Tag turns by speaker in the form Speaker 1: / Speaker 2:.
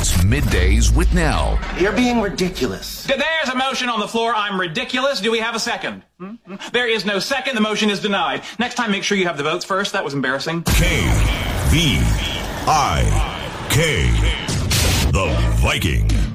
Speaker 1: It's Middays with Nell.
Speaker 2: You're being ridiculous.
Speaker 3: There's a motion on the floor. I'm ridiculous. Do we have a second? There is no second. The motion is denied. Next time, make sure you have the votes first. That was embarrassing.
Speaker 1: KVIK. The Viking.